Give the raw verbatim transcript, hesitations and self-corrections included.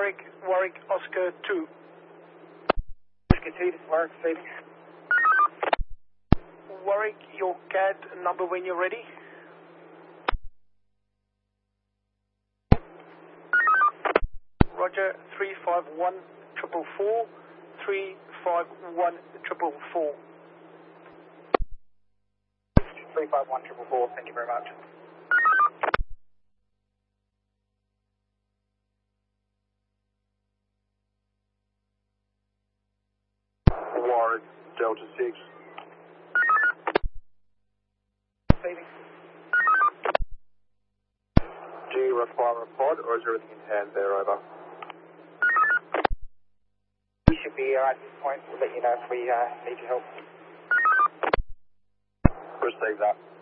Warwick, Warwick, Oscar two. Oscar two, this is Warwick speaking. Warwick, your C A D number when you're ready. Roger, three five one four four four, three five one four four four. three five one four four four, thank you very much. Warwick, Delta six. Speaking. Do you require a pod or is everything in hand there, over? We should be alright at this point. We'll let you know if we uh, need your help. Receive that.